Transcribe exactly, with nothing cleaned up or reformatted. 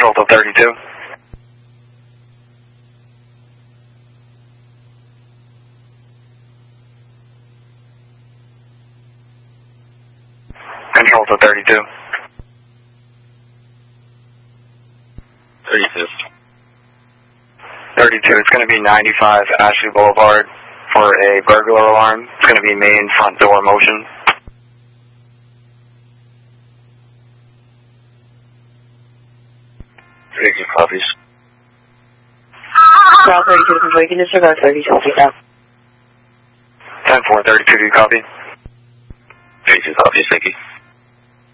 Control to thirty-two. Control to thirty-two. thirty-two. thirty-two, it's going to be ninety-five Ashley Boulevard for a burglar alarm. It's going to be main front door motion. thirty-two copies. Ground thirty-two, control, you can disregard thirty-two, please out. ten four, thirty-two, do you copy? thirty-two copies, thank you.